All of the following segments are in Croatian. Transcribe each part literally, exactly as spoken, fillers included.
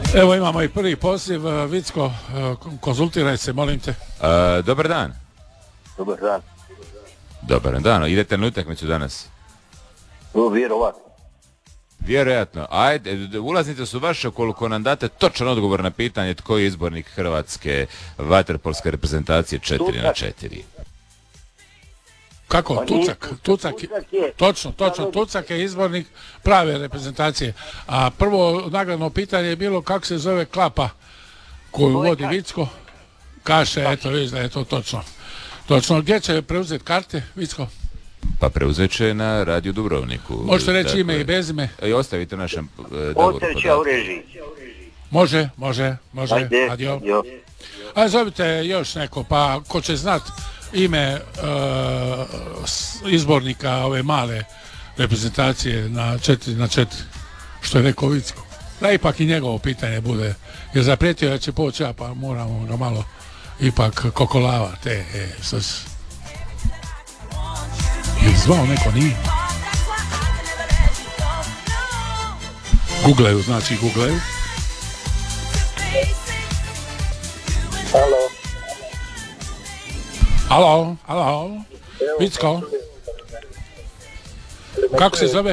Evo imamo i prvi poziv. Vicko, konzultiraj se, molim te. Uh, dobar dan. Dobar dan. Dobar dan. Idete na utakmicu danas? No, vjerovatno. Vjerojatno. Ajde, ulaznice su vaše koliko nam date točan odgovor na pitanje tko je izbornik Hrvatske vaterpolske reprezentacije četiri na četiri. Kako? Tucak. Tucak. Točno, točno. Tucak je izbornik prave reprezentacije. A prvo nagradno pitanje je bilo kako se zove klapa koju vodi Vicko. Kaše, eto, vidiš da je to točno. Točno. Gdje će preuzeti karte, Vicko? Pa preuzet će na Radio Dubrovniku. Možete reći ime i bezime? I ostavite našem uh, Davoru podatke. U režiji. Može, može, može. Ajde, adio. adio. A zovite još neko, pa ko će znat ime uh, izbornika ove male reprezentacije na četiri na četiri, što je rekao Vicko. Da ipak i njegovo pitanje bude, jer zaprijetio da će poći, ja pa moramo ga malo ipak kokolavati. E, e, što se... Je zvao neko, nije? Googlaju, znači googlaju. Halo. Alo, alo, Vicko. Kako se zove?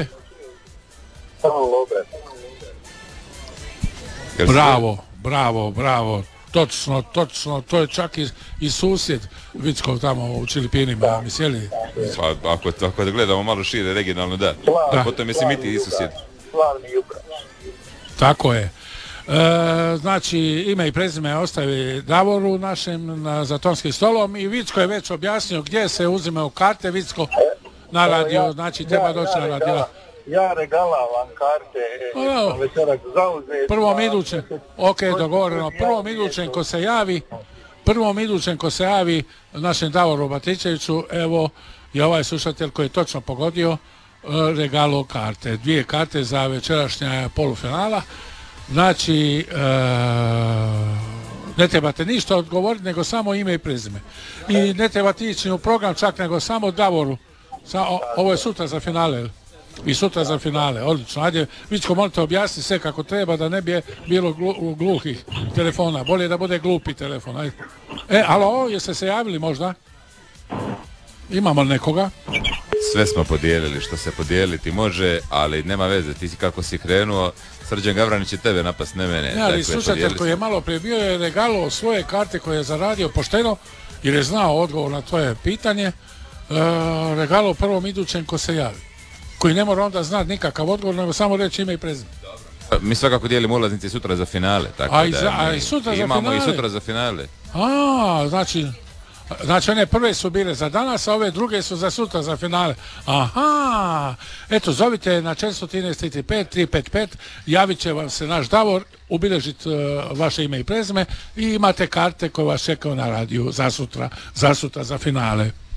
Bravo, bravo, bravo. Točno, točno, to je čak i, i susjed Vicko tamo u Čilipinima, mi sjeli. Pa ako, ako da gledamo malo šire regionalno, da. Da. Potom je si miti i susjed. Slavni Jubrač. Tako je. E, znači, ime i prezime ostavi Davoru našem na, za tonskim stolom i Vicko je već objasnio gdje se uzimaju karte. Vicko na radio, znači treba doći na radio. Ja regalavam karte, o, večerak zauzeti. Prvom idućem, ok, dogovoreno, prvom idućem ko se javi, prvom idućem ko se javi našem Davoru Batičeviću, evo je ovaj slušatelj koji je točno pogodio regalo karte. Dvije karte za večerašnja polufinala. Znači, e, ne trebate ništa odgovoriti, nego samo ime i prezime. I ne trebate ići u program čak, nego samo Davoru. Sa, o, ovo je sutra za finale. I sutra za finale, odlično. Ajde, Vicko, molite objasniti sve kako treba, da ne bi bilo glu, gluhih telefona. Bolje da bude glupi telefon. Ajde. E, alo, jeste se javili možda? Imamo li nekoga? Sve smo podijelili što se podijeliti može, ali nema veze, ti si kako si krenuo, Srđan Gavranić će tebe napast, ne mene. Ne, ali slušatelj koji je malo prije bio je regalo svoje karte koje je zaradio pošteno, jer je znao odgovor na tvoje pitanje, e, regalo prvom idućem ko se javi. Koji ne mora onda znati nikakav odgovor, nego samo reći ime i prezime. Mi svakako dijelimo ulaznice sutra za finale, tako a da i za, a i sutra imamo za finale. i sutra za finale. A, znači, znači one prve su bile za danas, a ove druge su za sutra za finale. Aha, eto, zovite na četiristo trinaest trideset pet tri pet pet, javit će vam se naš Davor, ubilježiti uh, vaše ime i prezime i imate karte koje vas čekaju na radiju za sutra, za sutra za finale.